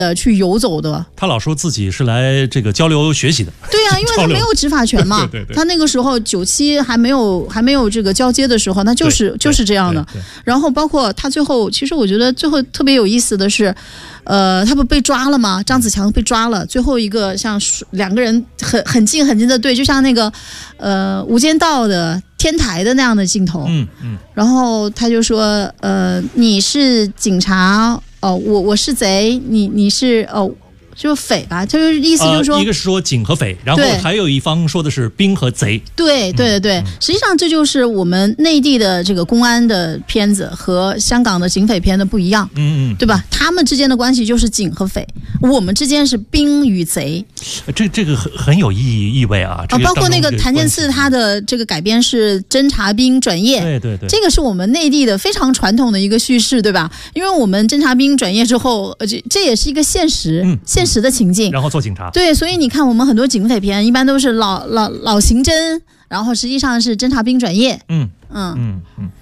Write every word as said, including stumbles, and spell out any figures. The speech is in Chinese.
呃去游走的。 他老说自己是来这个交流学习的。 对呀、啊，因为他没有执法权嘛。 对对对， 他那个时候九七还没有还没有这个交接的时候，他就是就是这样的。然后包括他最后，其实我觉得最后特别有意思的是，呃，他不被抓了吗？张子强被抓了，最后一个像两个人很很近很近的对，就像那个呃《无间道》的天台的那样的镜头。 嗯嗯。 然后他就说，呃，你是警察。哦，我我是贼，你你是哦，就是匪吧？就是意思就是说、 呃，一个是说警和匪，然后还有一方说的是兵和贼。 对对对对、嗯，实际上这就是我们内地的这个公安的片子和香港的警匪片的不一样， 嗯嗯， 对吧？他们之间的关系就是警和匪，我们之间是兵与贼。 这这个很很有意义意味啊！ 啊，包括那个谭健次他的这个改编是侦察兵转业， 对对对， 这个是我们内地的非常传统的一个叙事，对吧？因为我们侦察兵转业之后，呃，这这也是一个现实、嗯、现实的情境， 然后做警察。 对，所以你看，我们很多警匪片一般都是老老老刑侦，然后实际上是侦察兵转业。 嗯嗯嗯嗯。